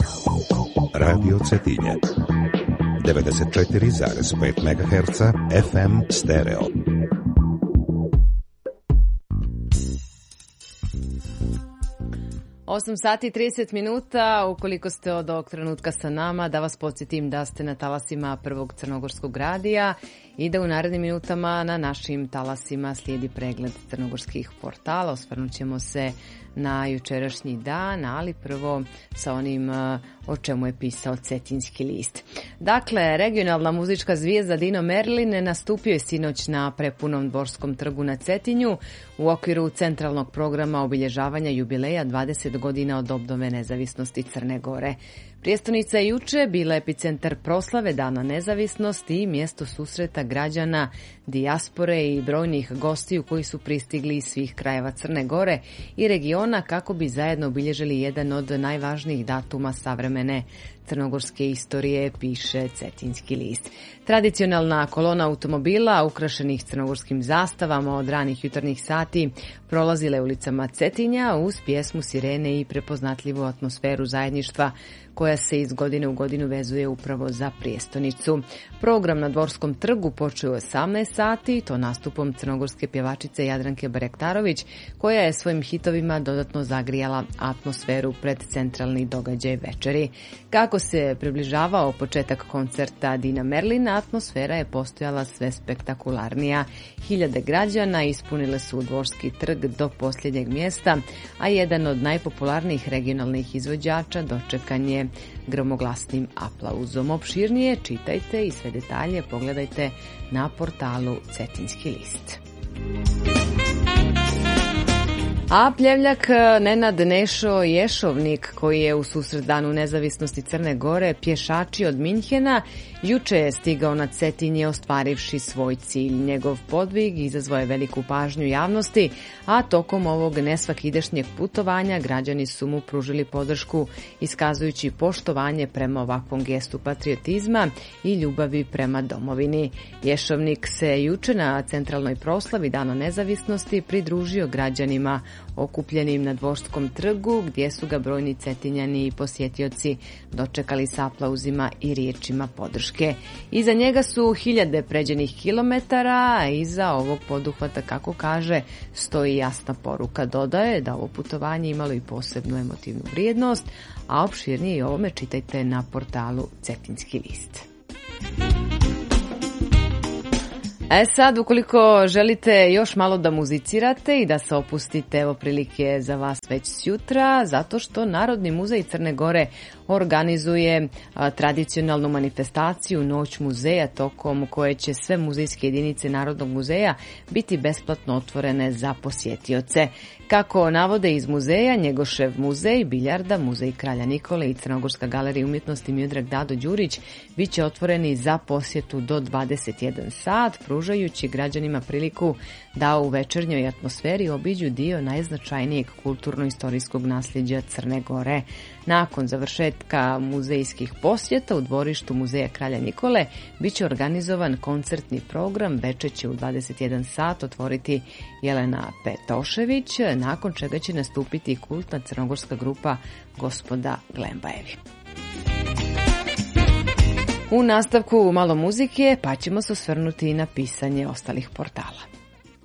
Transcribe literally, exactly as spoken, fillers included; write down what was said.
Radio Cetinje devedeset četiri zarez pet megaherca F M stereo. osam sati i trideset minuta, ukoliko ste od ovog trenutka sa nama, da vas podsjetim da ste na talasima prvog crnogorskog radija i da u narednim minutama na našim talasima slijedi pregled crnogorskih portala. Osvrnut ćemo se na jučerašnji dan, ali prvo sa onim o čemu je pisao Cetinjski list. Dakle, regionalna muzička zvijezda Dino Merlin nastupio je sinoć na prepunom Dvorskom trgu na Cetinju u okviru centralnog programa obilježavanja jubileja dvadeset godina od obnove nezavisnosti Crne Gore. Prijestonica je juče bila epicentar proslave Dana nezavisnosti i mjesto susreta građana, dijaspore i brojnih gostiju koji su pristigli iz svih krajeva Crne Gore i regiona kako bi zajedno obilježili jedan od najvažnijih datuma savremene crnogorske istorije, piše Cetinjski list. Tradicionalna kolona automobila ukrašenih crnogorskim zastavama od ranih jutarnjih sati prolazile ulicama Cetinja uz pjesmu, sirene i prepoznatljivu atmosferu zajedništva koja se iz godine u godinu vezuje upravo za prijestonicu. Program na Dvorskom trgu počeo je osamnaest sati, to nastupom crnogorske pjevačice Jadranke Barektarović, koja je svojim hitovima dodatno zagrijala atmosferu pred centralni događaj večeri. Kako se približavao početak koncerta Dina Merlina, atmosfera je postojala sve spektakularnija. Hiljade građana ispunile su Dvorski trg do posljednjeg mjesta, a jedan od najpopularnijih regionalnih izvođača dočekan je gromoglasnim aplauzom. Opširnije čitajte i sve detalje pogledajte na portalu Cetinjski list. A pljevljak Nenad Nešo Ješovnik, koji je u susret Danu nezavisnosti Crne Gore pješačio od Minhena, juče je stigao na Cetinje ostvarivši svoj cilj. Njegov podvig izazvao je veliku pažnju javnosti, a tokom ovog nesvakidašnjeg putovanja građani su mu pružili podršku iskazujući poštovanje prema ovakvom gestu patriotizma i ljubavi prema domovini. Ješovnik se juče na centralnoj proslavi Dana nezavisnosti pridružio građanima okupljenim na Dvorskom trgu, gdje su ga brojni Cetinjani i posjetioci dočekali s aplauzima i riječima podrške. Iza njega su hiljade pređenih kilometara, a iza ovog poduhvata, kako kaže, stoji jasna poruka. Dodaje da ovo putovanje imalo i posebnu emotivnu vrijednost, a opširnije i ovome čitajte na portalu Cetinjski list. E sad, ukoliko želite još malo da muzicirate i da se opustite, evo prilike za vas već sjutra, zato što Narodni muzej Crne Gore organizuje a, tradicionalnu manifestaciju Noć muzeja, tokom koje će sve muzejske jedinice Narodnog muzeja biti besplatno otvorene za posjetioce. Kako navode iz muzeja, Njegošev muzej biljarda, muzej Kralja Nikole i Crnogorska galerija umjetnosti Miodrag Dado Đurić bit će otvoreni za posjetu do dvadeset jedan sat, pružajući građanima priliku da u večernjoj atmosferi obiđu dio najznačajnijeg kulturno-istorijskog nasljeđa Crne Gore. Nakon završetka muzejskih posjeta u dvorištu muzeja Kralja Nikole bit će organizovan koncertni program. Večer će u dvadeset jedan sat otvoriti Jelena Petošević, nakon čega će nastupiti kultna crnogorska grupa Gospoda Glembajevi. U nastavku malo muzike, pa ćemo se osvrnuti na pisanje ostalih portala.